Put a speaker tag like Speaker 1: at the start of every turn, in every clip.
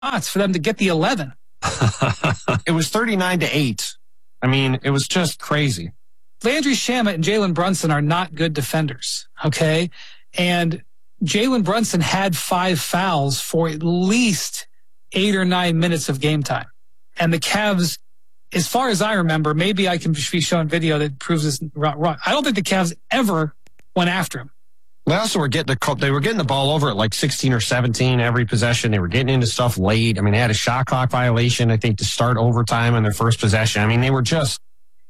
Speaker 1: shots for them to get the 11.
Speaker 2: It was 39-8. I mean, it was just crazy.
Speaker 1: Landry Shamet and Jalen Brunson are not good defenders, okay? And Jalen Brunson had 5 fouls for at least 8 or 9 minutes of game time. And the Cavs, as far as I remember, maybe I can be shown video that proves this wrong. I don't think the Cavs ever went after him.
Speaker 2: They also were getting the ball over at like 16 or 17 every possession. They were getting into stuff late. I mean, they had a shot clock violation, I think, to start overtime in their first possession. I mean, they were just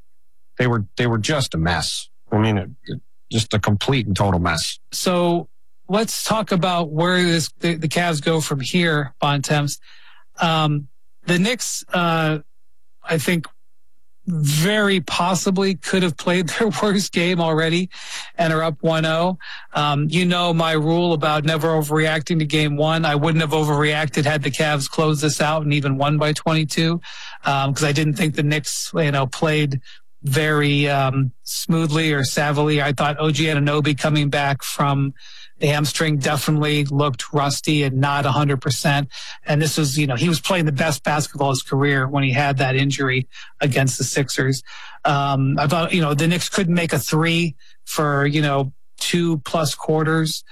Speaker 2: a mess. I mean, just a complete and total mess.
Speaker 1: So let's talk about where the Cavs go from here, Bontemps. The Knicks, I think, very possibly could have played their worst game already and are up 1-0. You know my rule about never overreacting to game one. I wouldn't have overreacted had the Cavs closed this out and even won by 22, because I didn't think the Knicks, played very smoothly or savvily. I thought OG Anunoby coming back from the hamstring definitely looked rusty and not 100%. And this was, he was playing the best basketball of his career when he had that injury against the Sixers. I thought, the Knicks couldn't make a 3 for, 2+ quarters.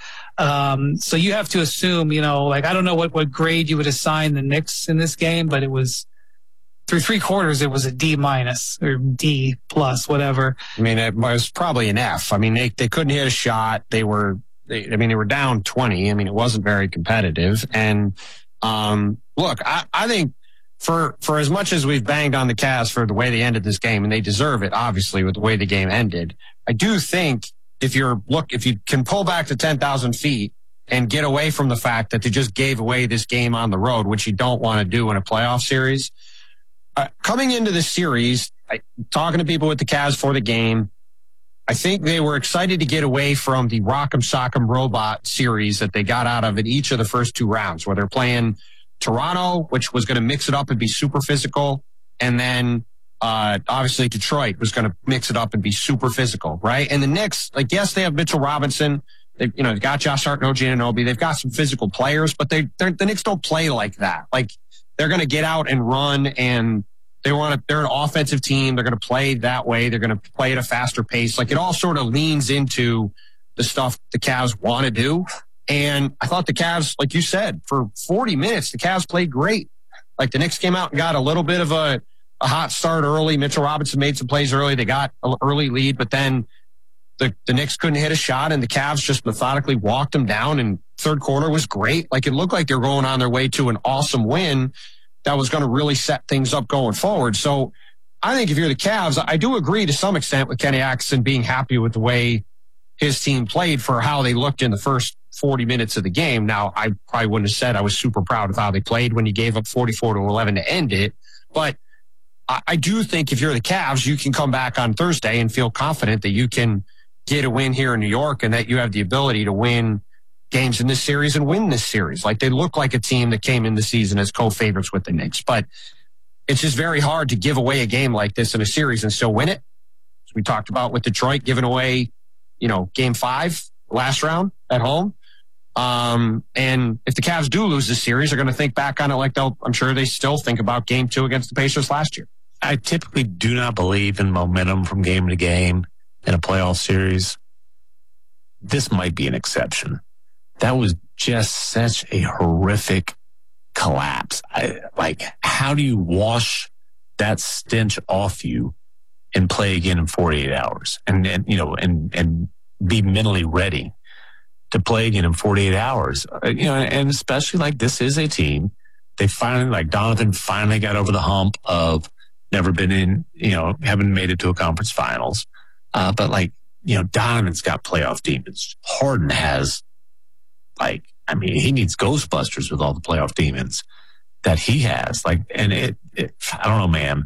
Speaker 1: So you have to assume, I don't know what grade you would assign the Knicks in this game, but it was through 3 quarters, it was a D- or D+, whatever.
Speaker 2: I mean, it was probably an F. I mean, they couldn't hit a shot. They were down 20. I mean, it wasn't very competitive. And, look, I think for as much as we've banged on the Cavs for the way they ended this game, and they deserve it, obviously, with the way the game ended, I do think if you can pull back to 10,000 feet and get away from the fact that they just gave away this game on the road, which you don't want to do in a playoff series, coming into the series, talking to people with the Cavs for the game, I think they were excited to get away from the Rock'em Sock'em Robot series that they got out of in each of the first 2 rounds, where they're playing Toronto, which was going to mix it up and be super physical, and then obviously Detroit was going to mix it up and be super physical, right? And the Knicks, yes, they have Mitchell Robinson, they've got Josh Hart and OG Anunoby, they've got some physical players, but the Knicks don't play like that. They're going to get out and run, and they're an offensive team. They're going to play that way. They're going to play at a faster pace. It all sort of leans into the stuff the Cavs want to do. And I thought the Cavs, like you said, for 40 minutes, the Cavs played great. The Knicks came out and got a little bit of a hot start early. Mitchell Robinson made some plays early. They got an early lead, but then the Knicks couldn't hit a shot, and the Cavs just methodically walked them down, and third quarter was great. It looked like they were going on their way to an awesome win that was going to really set things up going forward. So I think if you're the Cavs, I do agree to some extent with Kenny Atkinson being happy with the way his team played for how they looked in the first 40 minutes of the game. Now, I probably wouldn't have said I was super proud of how they played when you gave up 44-11 to end it. But I do think if you're the Cavs, you can come back on Thursday and feel confident that you can get a win here in New York and that you have the ability to win games in this series and win this series. They look like a team that came in the season as co-favorites with the Knicks, but it's just very hard to give away a game like this in a series and still win it. As we talked about with Detroit giving away, game 5 last round at home. And if the Cavs do lose this series, they're going to think back on it I'm sure they still think about game 2 against the Pacers last year.
Speaker 3: I typically do not believe in momentum from game to game in a playoff series. This might be an exception. That was just such a horrific collapse. How do you wash that stench off you and play again in 48 hours and be mentally ready to play again in 48 hours? And especially this is a team. They finally, Donovan finally got over the hump of never been in, haven't made it to a conference finals. But Donovan's got playoff demons. Harden has, he needs Ghostbusters with all the playoff demons that he has. And I don't know, man.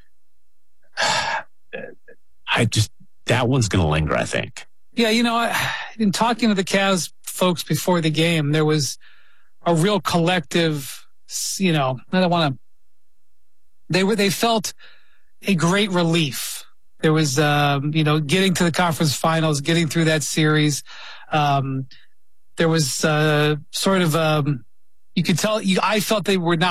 Speaker 3: That one's going to linger, I think.
Speaker 1: Yeah, in talking to the Cavs folks before the game, there was a real collective, they felt a great relief. There was, getting to the conference finals, getting through that series. There was sort of You could tell. I felt they were not